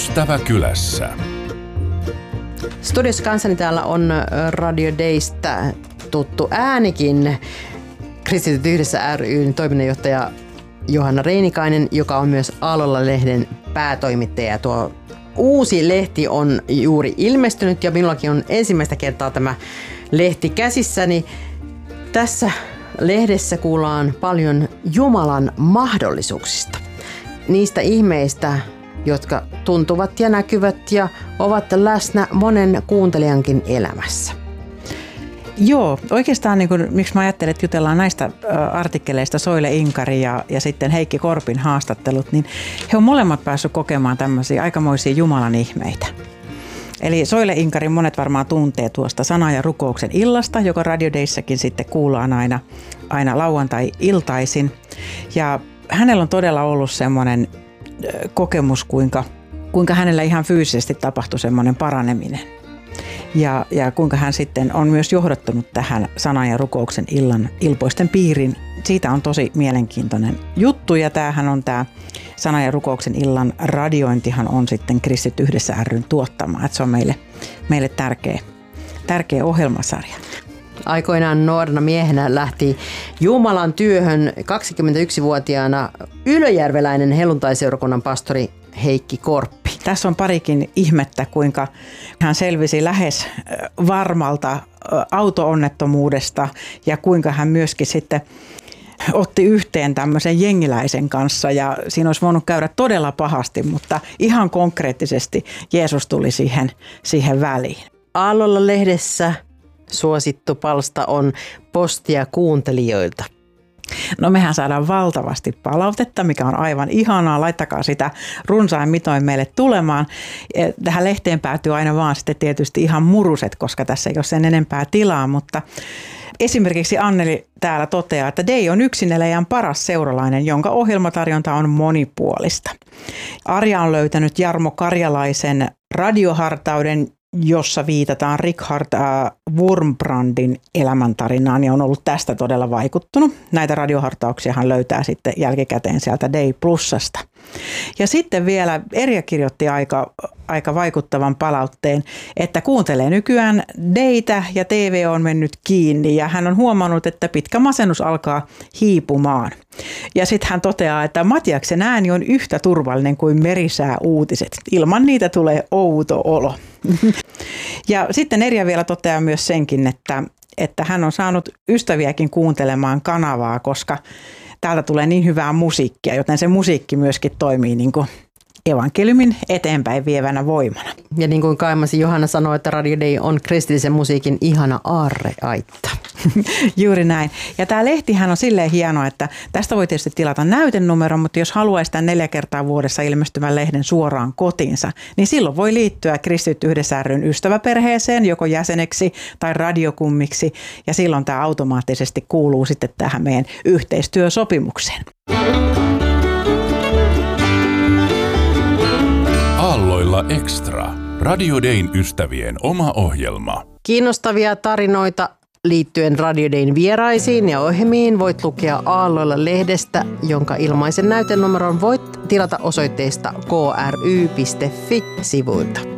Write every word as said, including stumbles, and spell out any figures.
Ystävä kylässä. Studiossa kanssani täällä on Radio Daystä tuttu äänikin, Kristityt yhdessä ry:n toiminnanjohtaja Johanna Reinikainen, joka on myös Aallolla-lehden päätoimittaja. Tuo uusi lehti on juuri ilmestynyt ja minullakin on ensimmäistä kertaa tämä lehti käsissäni. Tässä lehdessä kuullaan paljon Jumalan mahdollisuuksista. Niistä ihmeistä, jotka tuntuvat ja näkyvät ja ovat läsnä monen kuuntelijankin elämässä. Joo, oikeastaan niin kuin, miksi mä ajattelen, että jutellaan näistä artikkeleista, Soile Inkari ja, ja sitten Heikki Korpin haastattelut, niin he on molemmat päässyt kokemaan tämmöisiä aikamoisia Jumalan ihmeitä. Eli Soile Inkari monet varmaan tuntee tuosta Sana ja rukouksen illasta, joka Radio Dayssäkin sitten kuullaan aina, aina lauantai-iltaisin. Ja hänellä on todella ollut semmoinen kokemus, kuinka, kuinka hänellä ihan fyysisesti tapahtui semmoinen paraneminen. Ja, ja kuinka hän sitten on myös johdattunut tähän Sanan ja rukouksen illan ilpoisten piiriin. Siitä on tosi mielenkiintoinen juttu ja tämähän on tämä Sanan ja rukouksen illan radiointihan on sitten Kristityt yhdessä ry:n tuottama. Että se on meille, meille tärkeä, tärkeä ohjelmasarja. Aikoinaan nuorena miehenä lähti Jumalan työhön kaksikymmentäyksivuotiaana ylöjärveläinen helluntaiseurakunnan pastori Heikki Korppi. Tässä on parikin ihmettä, kuinka hän selvisi lähes varmalta auto-onnettomuudesta ja kuinka hän myöskin sitten otti yhteen tämmöisen jengiläisen kanssa ja siinä olisi voinut käydä todella pahasti, mutta ihan konkreettisesti Jeesus tuli siihen, siihen väliin. Aallolla-lehdessä suosittu palsta on postia kuuntelijoilta. No mehän saadaan valtavasti palautetta, mikä on aivan ihanaa. Laittakaa sitä runsain mitoin meille tulemaan. Tähän lehteen päätyy aina vaan sitten tietysti ihan muruset, koska tässä ei ole sen enempää tilaa, mutta esimerkiksi Anneli täällä toteaa, että Day on yksinäjän paras seuralainen, jonka ohjelmatarjonta on monipuolista. Arja on löytänyt Jarmo Karjalaisen radiohartauden, jossa viitataan Richard Wurmbrandin elämäntarinaan ja on ollut tästä todella vaikuttunut. Näitä radiohartauksia hän löytää sitten jälkikäteen sieltä Day Plusasta. Ja sitten vielä Erja kirjoitti aika, aika vaikuttavan palautteen, että kuuntelee nykyään Daytä ja T V on mennyt kiinni ja hän on huomannut, että pitkä masennus alkaa hiipumaan. Ja sitten hän toteaa, että Matiaksen ääni on yhtä turvallinen kuin merisää uutiset. Ilman niitä tulee outo olo. Ja sitten Erja vielä toteaa myös senkin, että, että hän on saanut ystäviäkin kuuntelemaan kanavaa, koska täältä tulee niin hyvää musiikkia, joten se musiikki myöskin toimii niin kuin evankeliumin eteenpäin vievänä voimana. Ja niin kuin Kaimasi Johanna sanoi, että Radio Day on kristillisen musiikin ihana aarreaitta. Juuri näin. Ja tämä lehtihän on silleen hieno, että tästä voi tietysti tilata näytenumeron, mutta jos haluaisi tämän neljä kertaa vuodessa ilmestyvän lehden suoraan kotiinsa, niin silloin voi liittyä Kristityt yhdessä ry:n ystäväperheeseen joko jäseneksi tai radiokummiksi ja silloin tämä automaattisesti kuuluu sitten tähän meidän yhteistyösopimukseen. Aalloilla Extra. Radio Dayn ystävien oma ohjelma. Kiinnostavia tarinoita liittyen Radio Dayn vieraisiin ja ohjelmiin voit lukea Aalloilla-lehdestä, jonka ilmaisen näytenumeron voit tilata osoitteesta k r y piste f i sivuilta.